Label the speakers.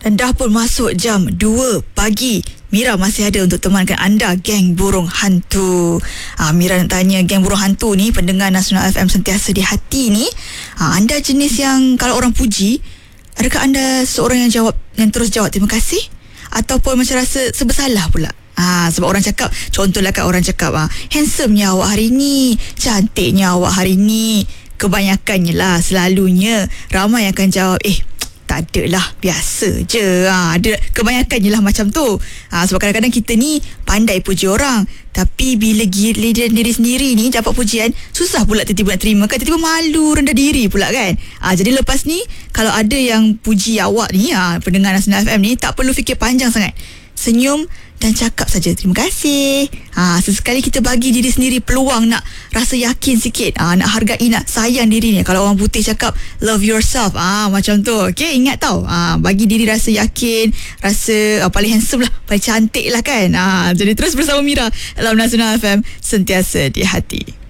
Speaker 1: Dan dah pun masuk jam 2 pagi. Mira masih ada untuk temankan anda geng burung hantu. Mira nak tanya, geng burung hantu ni, pendengar Nasional FM sentiasa di hati ni, anda jenis yang kalau orang puji, adakah anda seorang yang terus jawab terima kasih, ataupun macam rasa sebersalah pula? Sebab orang cakap, contohlah kan orang cakap, handsome-nya awak hari ni, cantiknya awak hari ni. Kebanyakannya lah, selalunya ramai akan jawab, tak adalah, biasa je. Ada kebanyakannya lah macam tu. Sebab kadang-kadang kita ni pandai puji orang, tapi bila giliran diri sendiri ni dapat pujian, susah pula tiba-tiba nak terima kan. Tiba-tiba malu, rendah diri pula kan. Jadi lepas ni, kalau ada yang puji awak ni, pendengar Nasional FM ni, tak perlu fikir panjang sangat. Senyum dan cakap saja terima kasih. Sesekali kita bagi diri sendiri peluang nak rasa yakin sikit, nak hargai, nak sayang diri ni. Kalau orang putih cakap love yourself, macam tu. Okay, ingat tau, bagi diri rasa yakin, rasa paling handsome lah, paling cantik lah kan. Jadi terus bersama Mira dalam Nasional FM, sentiasa di hati.